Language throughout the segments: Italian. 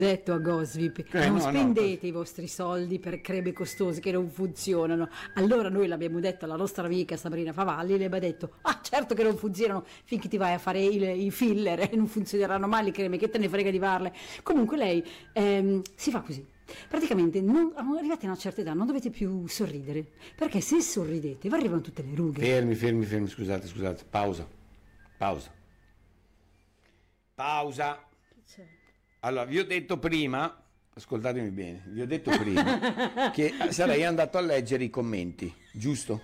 detto a Gosvip, non spendete i vostri soldi per creme costose che non funzionano. Allora noi l'abbiamo detto alla nostra amica Sabrina Favalli, le abbiamo detto: ah, certo che non funzionano finché ti vai a fare i filler e non funzioneranno mai le creme, che te ne frega di farle. Comunque lei si fa così. Praticamente arrivati a una certa età non dovete più sorridere, perché se sorridete vi arrivano tutte le rughe. Fermi, scusate, pausa. C'è. Allora, vi ho detto prima, ascoltatemi bene, vi ho detto prima che sarei andato a leggere i commenti, giusto?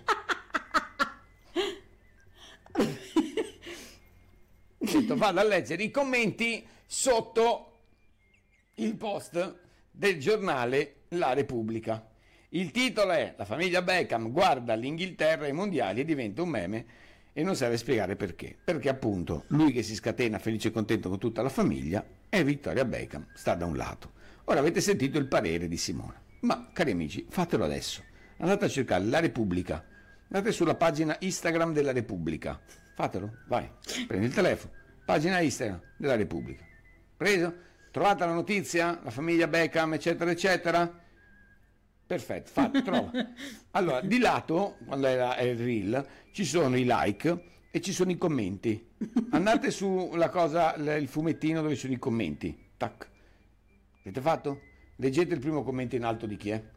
Ho detto, vado a leggere i commenti sotto il post del giornale La Repubblica. Il titolo è: la famiglia Beckham guarda l'Inghilterra ai mondiali e diventa un meme, e non serve spiegare perché. Perché appunto lui che si scatena felice e contento con tutta la famiglia e Victoria Beckham sta da un lato. Ora avete sentito il parere di Simona, ma cari amici, fatelo adesso. Andate a cercare La Repubblica, andate sulla pagina Instagram della Repubblica, fatelo, vai, prendi il telefono, pagina Instagram della Repubblica, preso? Trovate la notizia, la famiglia Beckham eccetera eccetera? Perfetto, fatto, trova. Allora, di lato, quando è il reel, ci sono i like e ci sono i commenti. Andate sulla cosa, il fumettino dove sono i commenti. Tac. Avete fatto? Leggete il primo commento in alto di chi è.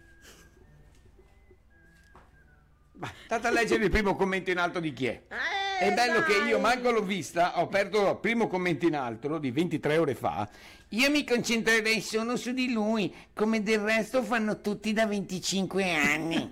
State a leggere il primo commento in alto di chi è. È bello che io manco l'ho vista, ho aperto il primo commento in alto di 23 ore fa. Io mi concentrerei solo su di lui, come del resto fanno tutti da 25 anni.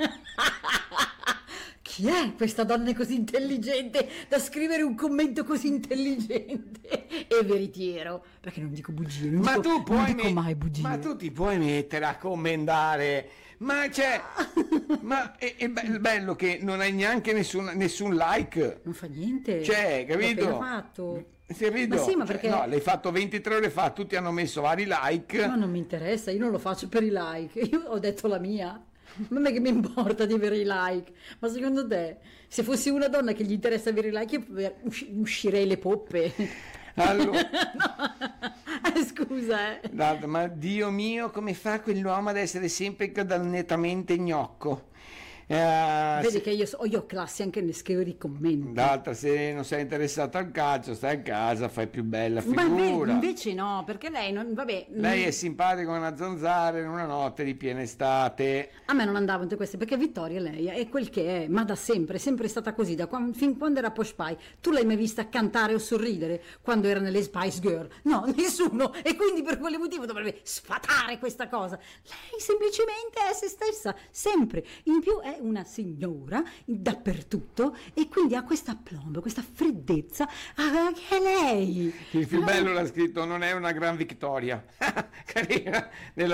Chi è questa donna così intelligente da scrivere un commento così intelligente e veritiero? Perché non dico bugie, non dico mai bugie. Ma tu ti puoi mettere a commentare, ma c'è, ma è bello che non hai neanche nessun like. Non fa niente. Cioè, capito? L'ho appena fatto. Capito? Ma sì, ma perché? No, l'hai fatto 23 ore fa, tutti hanno messo vari like. Ma non mi interessa, io non lo faccio per i like, io ho detto la mia. Ma a me che mi importa di avere i like? Ma secondo te, se fossi una donna che gli interessa avere i like, io uscirei le poppe. Allora, no. Scusa, ma Dio mio, come fa quell'uomo ad essere sempre nettamente gnocco? Vedi che io ho classi anche nel scrivere i commenti. D'altra, se non sei interessato al calcio, stai a casa, fai più bella figura. Ma invece no, perché lei non, vabbè. Lei è simpatica come una zanzara in una notte di piena estate. A me non andava in queste, perché Vittoria lei è quel che è, ma da sempre, è sempre stata così, fin quando era Posh Pie. Tu l'hai mai vista cantare o sorridere quando era nelle Spice Girl? No, nessuno, e quindi per quale motivo dovrebbe sfatare questa cosa? Lei semplicemente è se stessa, sempre. In più è una signora dappertutto e quindi ha questa aplomb, questa freddezza che è lei. Il più bello l'ha scritto: non è una gran vittoria. Carina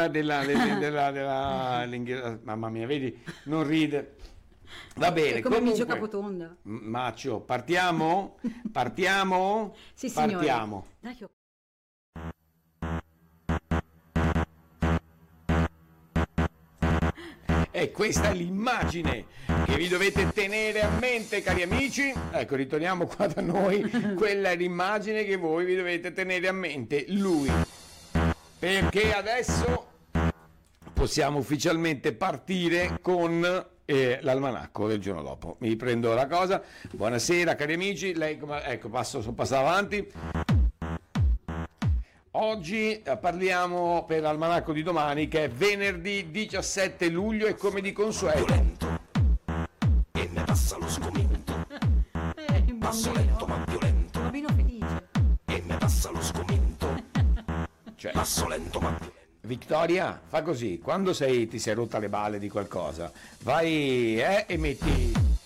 mamma mia, vedi, non ride. Va bene, come comunque, Micio Capotonda. Maccio, partiamo? Sì, signore. Partiamo. Dai, E questa è l'immagine che vi dovete tenere a mente, cari amici. Ecco, ritorniamo qua da noi. Quella è l'immagine che voi vi dovete tenere a mente, lui. Perché adesso possiamo ufficialmente partire con l'almanacco del giorno dopo. Mi prendo la cosa. Buonasera, cari amici. Lei, ecco, passo avanti. Oggi parliamo per l'almanacco di domani, che è venerdì 17 luglio, e come di consueto violento e ne passa lo sgomento. Passo lento ma violento bambino felice. e ne passa lo sgomento. cioè, Passo lento ma violento. Vittoria, fa così: quando ti sei rotta le balle di qualcosa, vai e metti